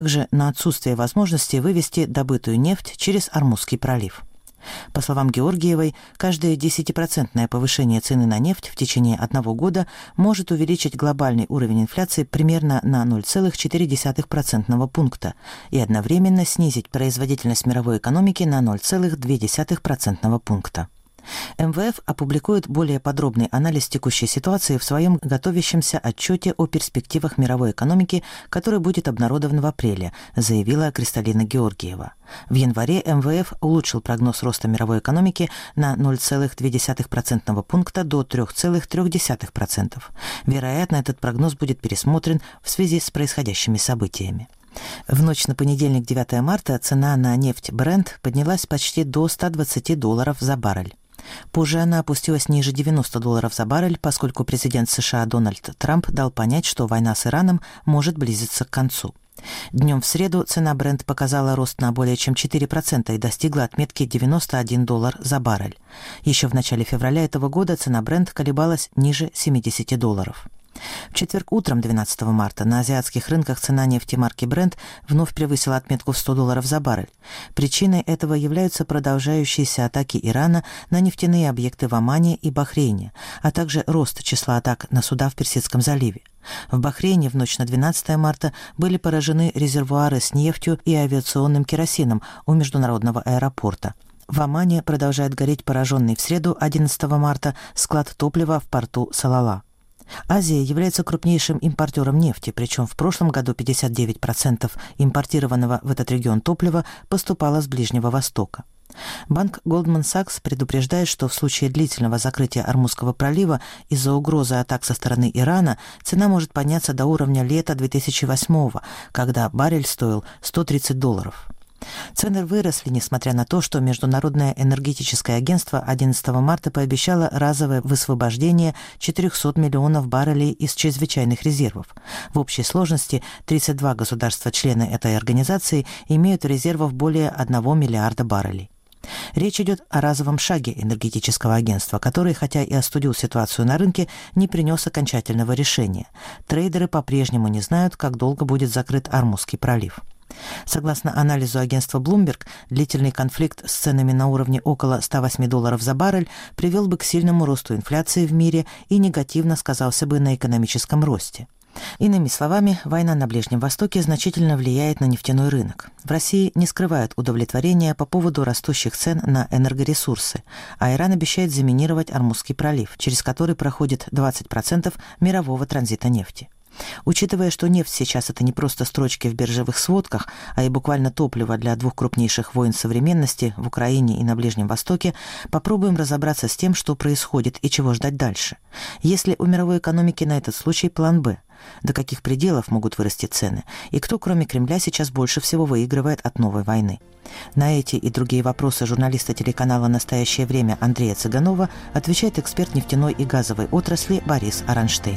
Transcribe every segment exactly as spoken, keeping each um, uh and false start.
также на отсутствие возможности вывести добытую нефть через Ормузский пролив. По словам Георгиевой, каждое десятипроцентное повышение цены на нефть в течение одного года может увеличить глобальный уровень инфляции примерно на ноль целых четыре десятых процентного пункта и одновременно снизить производительность мировой экономики на ноль целых две десятых процентного пункта. эм вэ эф опубликует более подробный анализ текущей ситуации в своем готовящемся отчете о перспективах мировой экономики, который будет обнародован в апреле, заявила Кристалина Георгиева. В январе эм вэ эф улучшил прогноз роста мировой экономики на ноль целых две десятых процентного пункта до три целых три десятых процента. Вероятно, этот прогноз будет пересмотрен в связи с происходящими событиями. В ночь на понедельник, девятого марта, цена на нефть Brent поднялась почти до ста двадцати долларов за баррель. Позже она опустилась ниже девяноста долларов за баррель, поскольку президент США Дональд Трамп дал понять, что война с Ираном может близиться к концу. Днем в среду цена Brent показала рост на более чем четыре процента и достигла отметки девяносто один доллар за баррель. Еще в начале февраля этого года цена Brent колебалась ниже семидесяти долларов. В четверг утром, двенадцатого марта, на азиатских рынках цена нефти марки Brent вновь превысила отметку в сто долларов за баррель. Причиной этого являются продолжающиеся атаки Ирана на нефтяные объекты в Омане и Бахрейне, а также рост числа атак на суда в Персидском заливе. В Бахрейне в ночь на двенадцатое марта были поражены резервуары с нефтью и авиационным керосином у международного аэропорта. В Омане продолжает гореть пораженный в среду, одиннадцатого марта, склад топлива в порту Салала. Азия является крупнейшим импортером нефти, причем в прошлом году пятьдесят девять процентов импортированного в этот регион топлива поступало с Ближнего Востока. Банк Goldman Sachs предупреждает, что в случае длительного закрытия Ормузского пролива из-за угрозы атак со стороны Ирана цена может подняться до уровня лета две тысячи восьмого, когда баррель стоил сто тридцать долларов. Цены выросли, несмотря на то, что Международное энергетическое агентство одиннадцатого марта пообещало разовое высвобождение четырехсот миллионов баррелей из чрезвычайных резервов. В общей сложности тридцать два государства-члены этой организации имеют резервов более одного миллиарда баррелей. Речь идет о разовом шаге энергетического агентства, который, хотя и остудил ситуацию на рынке, не принес окончательного решения. Трейдеры по-прежнему не знают, как долго будет закрыт Ормузский пролив. Согласно анализу агентства Bloomberg, длительный конфликт с ценами на уровне около ста восьми долларов за баррель привел бы к сильному росту инфляции в мире и негативно сказался бы на экономическом росте. Иными словами, война на Ближнем Востоке значительно влияет на нефтяной рынок. В России не скрывают удовлетворения по поводу растущих цен на энергоресурсы, а Иран обещает заминировать Ормузский пролив, через который проходит двадцать процентов мирового транзита нефти. Учитывая, что нефть сейчас это не просто строчки в биржевых сводках, а и буквально топливо для двух крупнейших войн современности в Украине и на Ближнем Востоке, попробуем разобраться с тем, что происходит и чего ждать дальше. Есть ли у мировой экономики на этот случай план «Б»? До каких пределов могут вырасти цены? И кто, кроме Кремля, сейчас больше всего выигрывает от новой войны? На эти и другие вопросы журналиста телеканала «Настоящее время» Андрея Цыганова отвечает эксперт нефтяной и газовой отрасли Борис Аранштейн.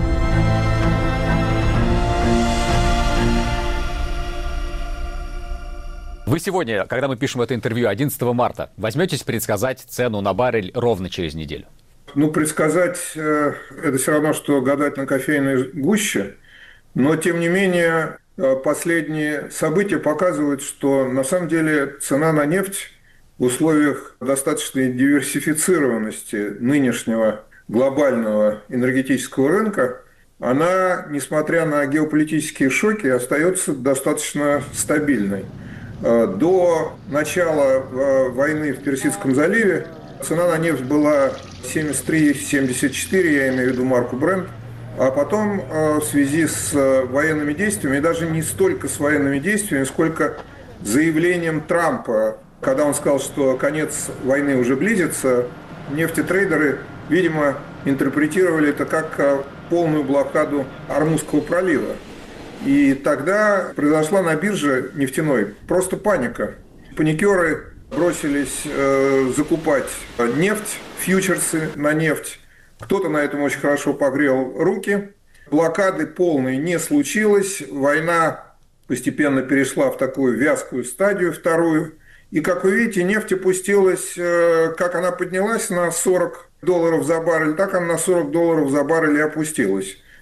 Вы сегодня, когда мы пишем это интервью одиннадцатого марта, возьметесь предсказать цену на баррель ровно через неделю? Ну, предсказать э, это все равно, что гадать на кофейной гуще. Но, тем не менее, э, последние события показывают, что на самом деле цена на нефть в условиях достаточной диверсифицированности нынешнего глобального энергетического рынка, она, несмотря на геополитические шоки, остается достаточно стабильной. До начала войны в Персидском заливе цена на нефть была семьдесят три семьдесят четыре, я имею в виду марку Brent, а потом в связи с военными действиями, и даже не столько с военными действиями, сколько заявлением Трампа, когда он сказал, что конец войны уже близится, нефтетрейдеры, видимо, интерпретировали это как полную блокаду Ормузского пролива. И тогда произошла на бирже нефтяной просто паника. Паникеры бросились э, закупать нефть, фьючерсы на нефть. Кто-то на этом очень хорошо погрел руки. Блокады полной не случилось. Война постепенно перешла в такую вязкую стадию, вторую. И, как вы видите, нефть опустилась, э, как она поднялась на сорок долларов за баррель, так она на сорок долларов за баррель и опустилась.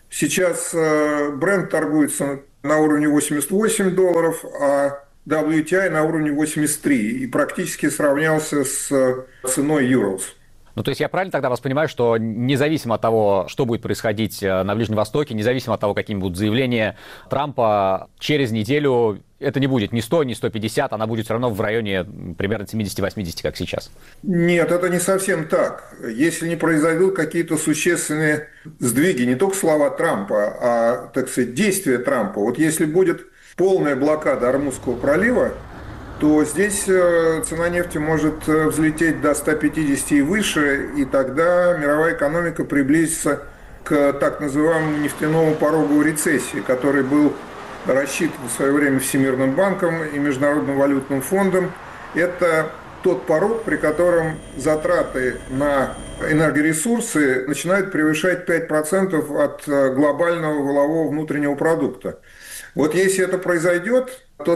Сейчас Brent торгуется на уровне восемьдесят восемь долларов, а дабл ю ти ай на уровне восемьдесят три и практически сравнялся с ценой Urals. Ну, то есть я правильно тогда вас понимаю, что независимо от того, что будет происходить на Ближнем Востоке, независимо от того, какими будут заявления Трампа, через неделю это не будет ни сто, ни сто пятьдесят, она будет все равно в районе примерно семьдесят-восемьдесят, как сейчас? Нет, это не совсем так. Если не произойдут какие-то существенные сдвиги, не только слова Трампа, а, так сказать, действия Трампа. Вот если будет полная блокада Ормузского пролива, то здесь цена нефти может взлететь до ста пятидесяти и выше, и тогда мировая экономика приблизится к так называемому нефтяному пороговой рецессии, который был рассчитан в свое время Всемирным банком и Международным валютным фондом. Это тот порог, при котором затраты на энергоресурсы начинают превышать пять процентов от глобального валового внутреннего продукта. Вот если это произойдет, то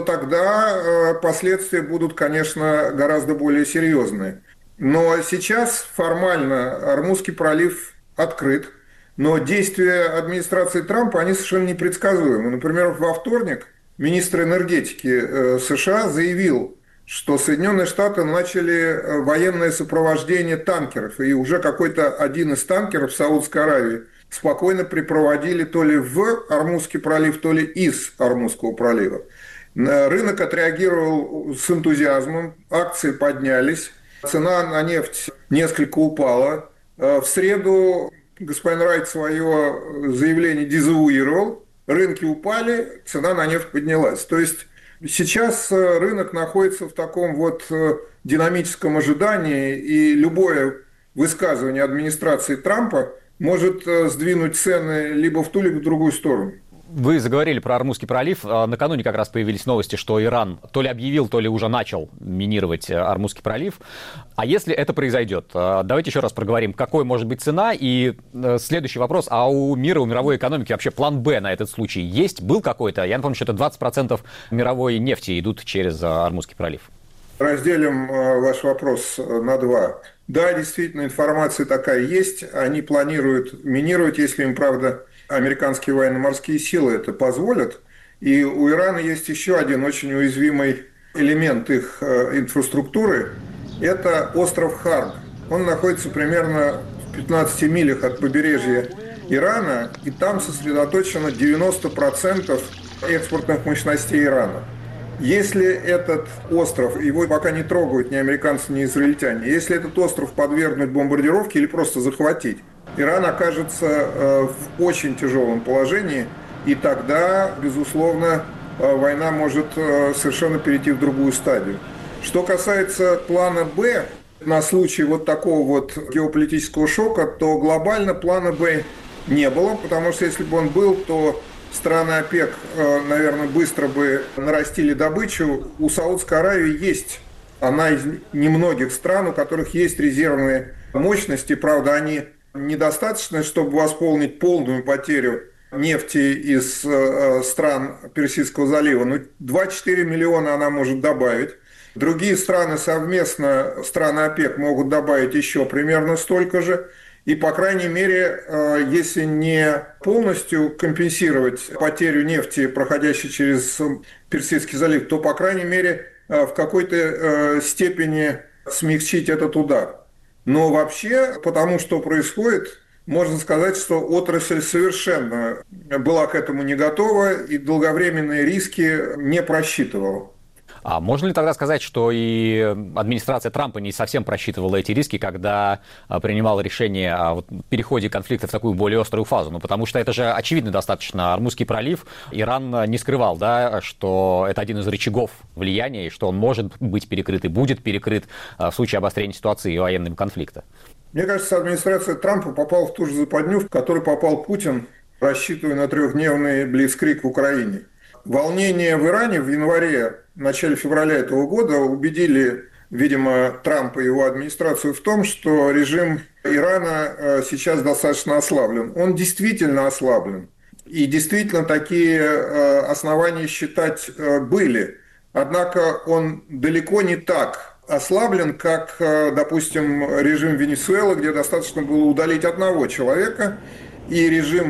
тогда последствия будут, конечно, гораздо более серьезные. Но сейчас формально Ормузский пролив открыт, но действия администрации Трампа, они совершенно непредсказуемы. Например, во вторник министр энергетики США заявил, что Соединенные Штаты начали военное сопровождение танкеров, и уже какой-то один из танкеров Саудовской Аравии спокойно припроводили то ли в Ормузский пролив, то ли из Ормузского пролива. Рынок отреагировал с энтузиазмом, акции поднялись, цена на нефть несколько упала. В среду господин Райт свое заявление дезавуировал, рынки упали, цена на нефть поднялась. То есть сейчас рынок находится в таком вот динамическом ожидании, и любое высказывание администрации Трампа может сдвинуть цены либо в ту, либо в другую сторону. Вы заговорили про Ормузский пролив. Накануне как раз появились новости, что Иран то ли объявил, то ли уже начал минировать Ормузский пролив. А если это произойдет? Давайте еще раз проговорим, какой может быть цена. И следующий вопрос. А у мира, у мировой экономики вообще план Б на этот случай есть? Был какой-то? Я напомню, что это двадцать процентов мировой нефти идут через Ормузский пролив. Разделим ваш вопрос на два. Да, действительно, информация такая есть. Они планируют минировать, если им, правда, американские военно-морские силы это позволят. И у Ирана есть еще один очень уязвимый элемент их инфраструктуры. Это остров Харг. Он находится примерно в пятнадцати милях от побережья Ирана, и там сосредоточено девяносто процентов экспортных мощностей Ирана. Если этот остров, его пока не трогают ни американцы, ни израильтяне, если этот остров подвергнуть бомбардировке или просто захватить, Иран окажется в очень тяжелом положении, и тогда, безусловно, война может совершенно перейти в другую стадию. Что касается плана «Б», на случай вот такого вот геополитического шока, то глобально плана «Б» не было, потому что если бы он был, то страны ОПЕК, наверное, быстро бы нарастили добычу. У Саудовской Аравии есть, она из немногих стран, у которых есть резервные мощности, правда, они недостаточно, чтобы восполнить полную потерю нефти из стран Персидского залива. Но два-четыре миллиона она может добавить. Другие страны совместно, страны ОПЕК, могут добавить еще примерно столько же. И, по крайней мере, если не полностью компенсировать потерю нефти, проходящей через Персидский залив, то, по крайней мере, в какой-то степени смягчить этот удар. Но вообще, потому что происходит, можно сказать, что отрасль совершенно была к этому не готова и долговременные риски не просчитывала. А можно ли тогда сказать, что и администрация Трампа не совсем просчитывала эти риски, когда принимала решение о переходе конфликта в такую более острую фазу? Ну, потому что это же очевидно достаточно. Ормузский пролив, Иран не скрывал, да, что это один из рычагов влияния, и что он может быть перекрыт и будет перекрыт в случае обострения ситуации и военного конфликта. Мне кажется, администрация Трампа попала в ту же западню, в которую попал Путин, рассчитывая на трехдневный блицкриг в Украине. Волнения в Иране в январе, в начале февраля этого года убедили, видимо, Трампа и его администрацию в том, что режим Ирана сейчас достаточно ослаблен. Он действительно ослаблен. И действительно такие основания считать были. Однако он далеко не так ослаблен, как, допустим, режим Венесуэлы, где достаточно было удалить одного человека, и режим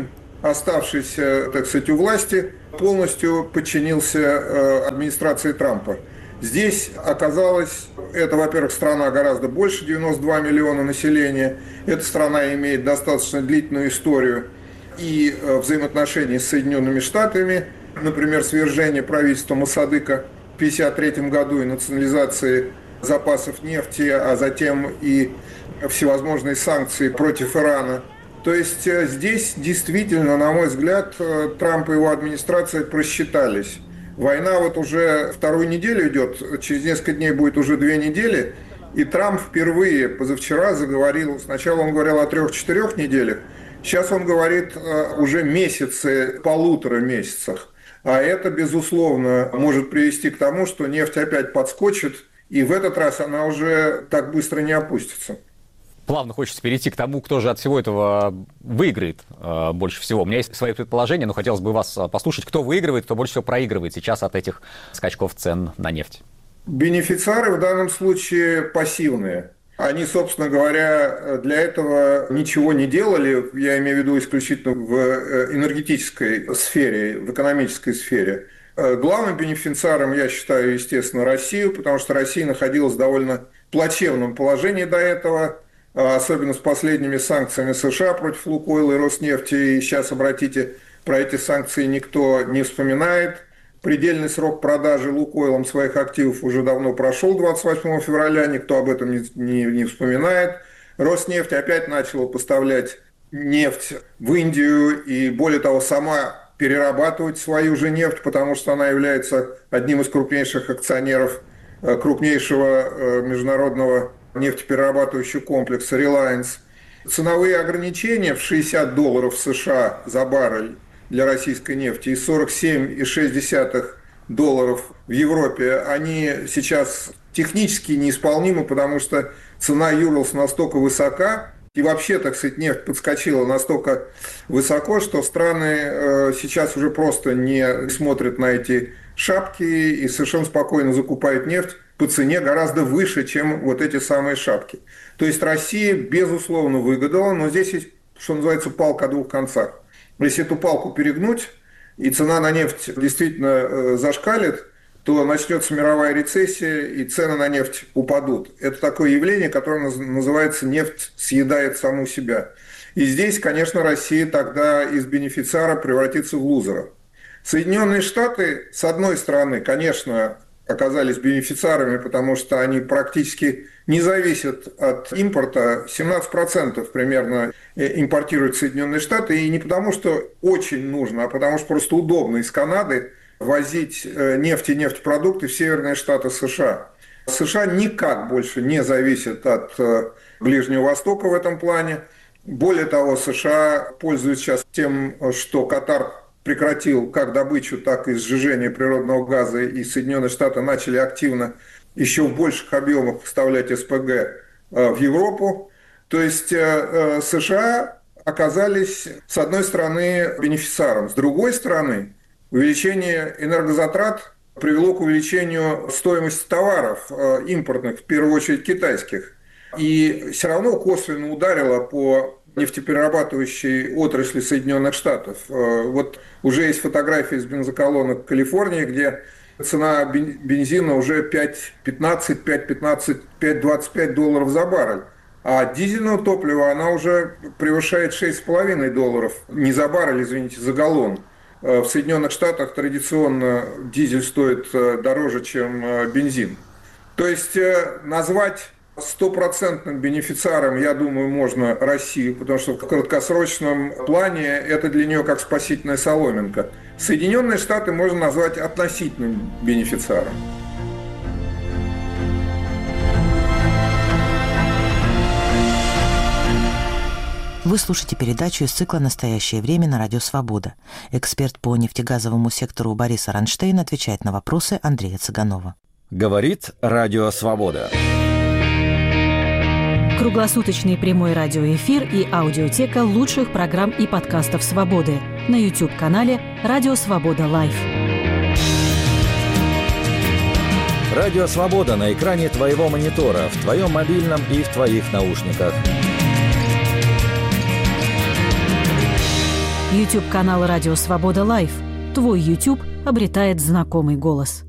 оставшийся, так сказать, у власти, полностью подчинился администрации Трампа. Здесь оказалось, это, во-первых, страна гораздо больше, девяносто два миллиона населения. Эта страна имеет достаточно длительную историю и взаимоотношений с Соединенными Штатами. Например, свержение правительства Моссадека в тысяча девятьсот пятьдесят третьем году и национализации запасов нефти, а затем и всевозможные санкции против Ирана. То есть здесь действительно, на мой взгляд, Трамп и его администрация просчитались. Война вот уже вторую неделю идет, через несколько дней будет уже две недели, и Трамп впервые позавчера заговорил, сначала он говорил о трех-четырех неделях, сейчас он говорит уже месяцы, полутора месяцах. А это, безусловно, может привести к тому, что нефть опять подскочит, и в этот раз она уже так быстро не опустится. Плавно хочется перейти к тому, кто же от всего этого выиграет э, больше всего. У меня есть свои предположения, но хотелось бы вас послушать, кто выигрывает, кто больше всего проигрывает сейчас от этих скачков цен на нефть. Бенефициары в данном случае пассивные. Они, собственно говоря, для этого ничего не делали, я имею в виду исключительно в энергетической сфере, в экономической сфере. Главным бенефициаром я считаю, естественно, Россию, потому что Россия находилась в довольно плачевном положении до этого, особенно с последними санкциями США против Лукойла и Роснефти. И сейчас, обратите, про эти санкции никто не вспоминает. Предельный срок продажи Лукойлом своих активов уже давно прошел, двадцать восьмого февраля, никто об этом не, не, не вспоминает. Роснефть опять начала поставлять нефть в Индию и, более того, сама перерабатывать свою же нефть, потому что она является одним из крупнейших акционеров крупнейшего международного нефтеперерабатывающего комплекса Reliance. Ценовые ограничения в шестьдесят долларов США за баррель для российской нефти и сорок семь целых шесть десятых долларов в Европе, они сейчас технически неисполнимы, потому что цена Юрлс настолько высока, и вообще, так сказать, нефть подскочила настолько высоко, что страны сейчас уже просто не смотрят на эти шапки и совершенно спокойно закупают нефть по цене гораздо выше, чем вот эти самые шапки. То есть Россия, безусловно, выгодала, но здесь есть, что называется, палка о двух концах. Если эту палку перегнуть, и цена на нефть действительно зашкалит, то начнется мировая рецессия, и цены на нефть упадут. Это такое явление, которое называется «нефть съедает саму себя». И здесь, конечно, Россия тогда из бенефициара превратится в лузера. Соединенные Штаты, с одной стороны, конечно, оказались бенефициарами, потому что они практически не зависят от импорта. семнадцать процентов примерно импортируют Соединенные Штаты. И не потому, что очень нужно, а потому что просто удобно из Канады возить нефть и нефтепродукты в северные штаты США. США никак больше не зависят от Ближнего Востока в этом плане. Более того, США пользуются сейчас тем, что Катар прекратил как добычу, так и сжижение природного газа, и Соединенные Штаты начали активно еще в больших объемах поставлять СПГ в Европу. То есть США оказались, с одной стороны, бенефициаром. С другой стороны, увеличение энергозатрат привело к увеличению стоимости товаров импортных, в первую очередь китайских. И все равно косвенно ударило по нефтеперерабатывающей отрасли Соединенных Штатов. Вот уже есть фотографии из бензоколонок в Калифорнии, где цена бензина уже пять пятнадцать, пять пятнадцать, пять двадцать пять долларов за баррель. А дизельного топлива она уже превышает шесть с половиной долларов, не за баррель, извините, за галлон. В Соединенных Штатах традиционно дизель стоит дороже, чем бензин. То есть назвать стопроцентным бенефициаром, я думаю, можно Россию, потому что в краткосрочном плане это для нее как спасительная соломинка. Соединенные Штаты можно назвать относительным бенефициаром. Вы слушаете передачу из цикла «Настоящее время» на Радио Свобода. Эксперт по нефтегазовому сектору Борис Аронштейн отвечает на вопросы Андрея Цыганова. Говорит Радио Свобода. Круглосуточный прямой радиоэфир и аудиотека лучших программ и подкастов «Свободы» на YouTube-канале «Радио Свобода Лайв». Радио Свобода на экране твоего монитора, в твоем мобильном и в твоих наушниках. YouTube-канал «Радио Свобода Лайв». Твой YouTube обретает знакомый голос.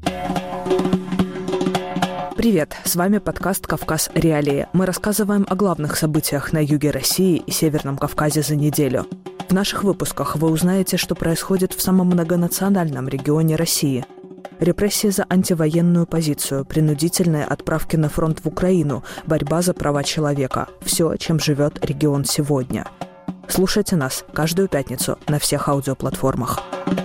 Привет, с вами подкаст «Кавказ. Реалии». Мы рассказываем о главных событиях на юге России и Северном Кавказе за неделю. В наших выпусках вы узнаете, что происходит в самом многонациональном регионе России. Репрессии за антивоенную позицию, принудительные отправки на фронт в Украину, борьба за права человека. Все, чем живет регион сегодня. Слушайте нас каждую пятницу на всех аудиоплатформах.